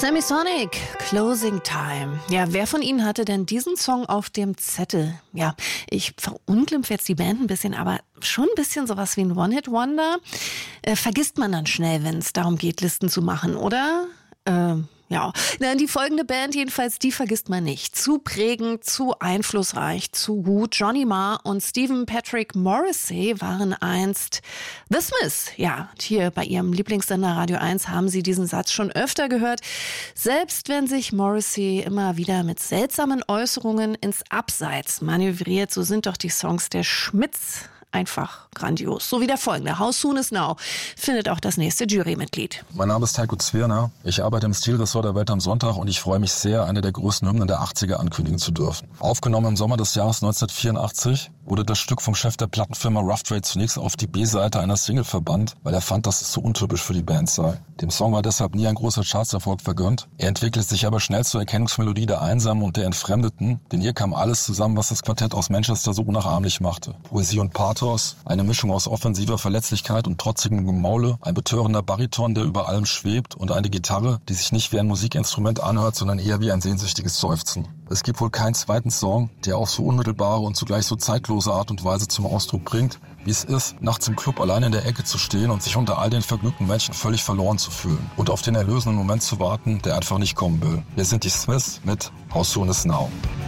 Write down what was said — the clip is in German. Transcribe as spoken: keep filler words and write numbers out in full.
Semisonic, Closing Time. Ja, wer von Ihnen hatte denn diesen Song auf dem Zettel? Ja, ich verunglimpfe jetzt die Band ein bisschen, aber schon ein bisschen sowas wie ein One-Hit-Wonder. Äh, vergisst man dann schnell, wenn es darum geht, Listen zu machen, oder? Ähm... Ja, die folgende Band jedenfalls, die vergisst man nicht. Zu prägend, zu einflussreich, zu gut. Johnny Marr und Stephen Patrick Morrissey waren einst The Smiths. Ja, hier bei ihrem Lieblingssender Radio eins haben Sie diesen Satz schon öfter gehört. Selbst wenn sich Morrissey immer wieder mit seltsamen Äußerungen ins Abseits manövriert, so sind doch die Songs der Schmitz einfach grandios. So wie der folgende. How Soon Is Now findet auch das nächste Jurymitglied. Mein Name ist Heiko Zwirner. Ich arbeite im Stilressort der Welt am Sonntag und ich freue mich sehr, eine der größten Hymnen der achtziger ankündigen zu dürfen. Aufgenommen im Sommer des Jahres neunzehnhundertvierundachtzig wurde das Stück vom Chef der Plattenfirma Rough Trade zunächst auf die B-Seite einer Single verbannt, weil er fand, dass es zu untypisch für die Band sei. Dem Song war deshalb nie ein großer Chartserfolg vergönnt. Er entwickelt sich aber schnell zur Erkennungsmelodie der Einsamen und der Entfremdeten, denn hier kam alles zusammen, was das Quartett aus Manchester so unnachahmlich machte. Poesie und Pathos, eine Mischung aus offensiver Verletzlichkeit und trotzigem Gemaule, ein betörender Bariton, der über allem schwebt und eine Gitarre, die sich nicht wie ein Musikinstrument anhört, sondern eher wie ein sehnsüchtiges Seufzen. Es gibt wohl keinen zweiten Song, der auf so unmittelbare und zugleich so zeitlose Art und Weise zum Ausdruck bringt, wie es ist, nachts im Club allein in der Ecke zu stehen und sich unter all den vergnügten Menschen völlig verloren zu fühlen und auf den erlösenden Moment zu warten, der einfach nicht kommen will. Wir sind die Smiths mit How Soon Is Now.